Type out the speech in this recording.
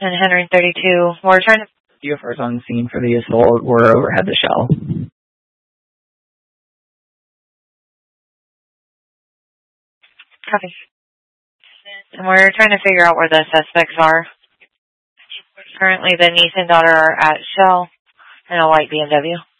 And Henry 32. We're trying to... UFOs on scene for the assault were overhead the shell. Copy. And we're trying to figure out where the suspects are. Currently, the niece and daughter are at Shell in a white BMW.